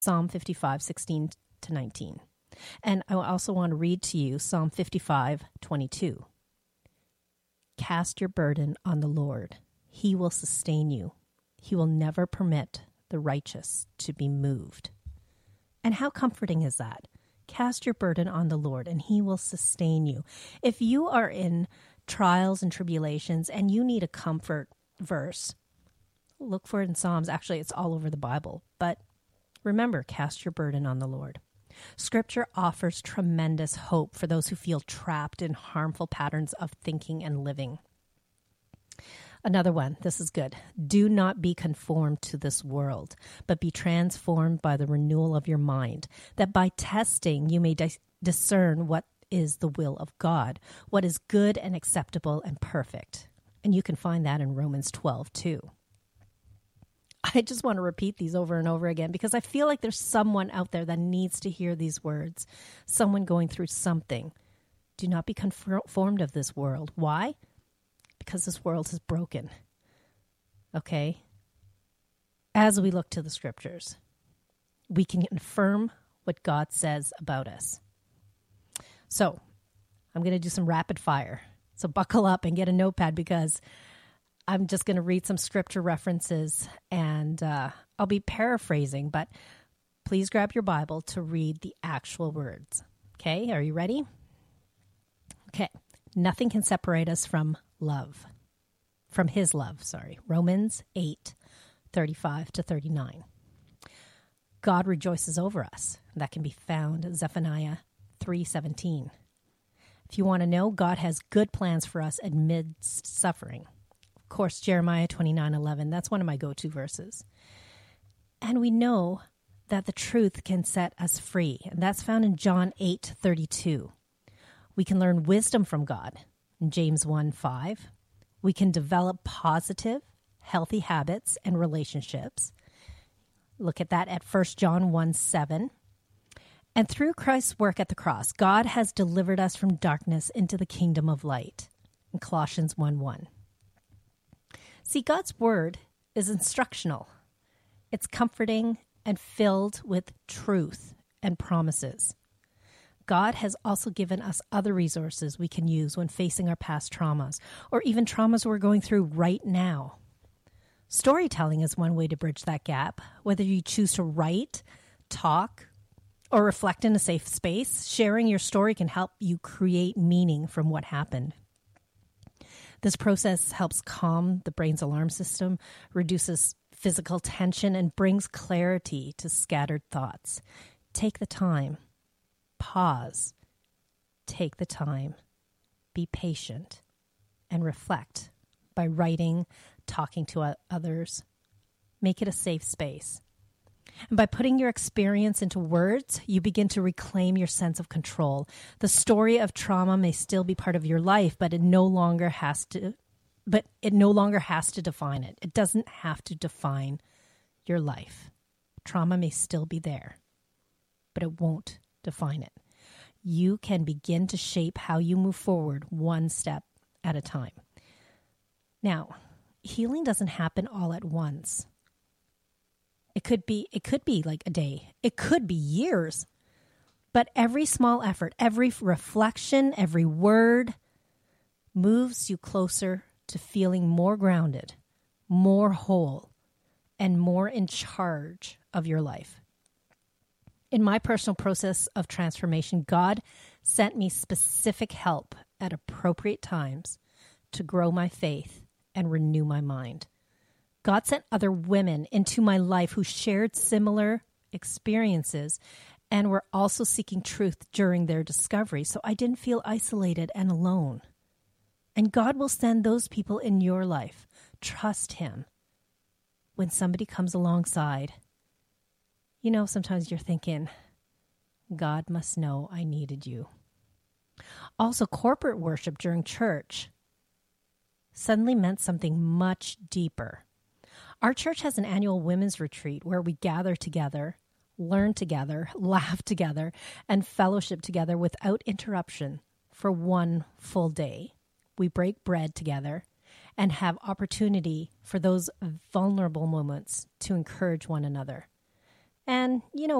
Psalm 55, 16 to 19. And I also want to read to you Psalm 55, 22. Cast your burden on the Lord. He will sustain you. He will never permit the righteous to be moved. And how comforting is that? Cast your burden on the Lord, and He will sustain you. If you are in trials and tribulations and you need a comfort verse, look for it in Psalms. Actually, it's all over the Bible. But remember, cast your burden on the Lord. Scripture offers tremendous hope for those who feel trapped in harmful patterns of thinking and living. Another one, this is good. Do not be conformed to this world, but be transformed by the renewal of your mind, that by testing you may discern what is the will of God, what is good and acceptable and perfect. And you can find that in Romans 12 too. I just want to repeat these over and over again because I feel like there's someone out there that needs to hear these words, someone going through something. Do not be conformed of this world. Why? Because this world is broken. Okay? As we look to the scriptures, we can confirm what God says about us. So, I'm going to do some rapid fire. So buckle up and get a notepad because I'm just going to read some scripture references and I'll be paraphrasing, but please grab your Bible to read the actual words. Okay, are you ready? Okay, nothing can separate us from love, from His love, Romans 8, 35 to 39. God rejoices over us. That can be found in Zephaniah 3:17. If you want to know, God has good plans for us amidst suffering. Of course, Jeremiah 29:11, that's one of my go-to verses. And we know that the truth can set us free, and that's found in John 8:32. We can learn wisdom from God in James 1:5. We can develop positive, healthy habits and relationships. Look at that at 1 John 1:7. And through Christ's work at the cross, God has delivered us from darkness into the kingdom of light in Colossians 1:1. See, God's word is instructional. It's comforting and filled with truth and promises. God has also given us other resources we can use when facing our past traumas, or even traumas we're going through right now. Storytelling is one way to bridge that gap. Whether you choose to write, talk, or reflect in a safe space, sharing your story can help you create meaning from what happened. This process helps calm the brain's alarm system, reduces physical tension, and brings clarity to scattered thoughts. Take the time. Pause. Take the time. Be patient. And reflect by writing, talking to others. Make it a safe space. And by putting your experience into words, you begin to reclaim your sense of control. The story of trauma may still be part of your life, but it no longer has to define it. It doesn't have to define your life. Trauma may still be there, but it won't define it. You can begin to shape how you move forward one step at a time. Now, healing doesn't happen all at once. It could be like a day. It could be years. But every small effort, every reflection, every word moves you closer to feeling more grounded, more whole, and more in charge of your life. In my personal process of transformation, God sent me specific help at appropriate times to grow my faith and renew my mind. God sent other women into my life who shared similar experiences and were also seeking truth during their discovery, so I didn't feel isolated and alone. And God will send those people in your life. Trust Him. When somebody comes alongside, sometimes you're thinking, God must know I needed you. Also, corporate worship during church suddenly meant something much deeper. Our church has an annual women's retreat where we gather together, learn together, laugh together, and fellowship together without interruption for one full day. We break bread together and have opportunity for those vulnerable moments to encourage one another. And you know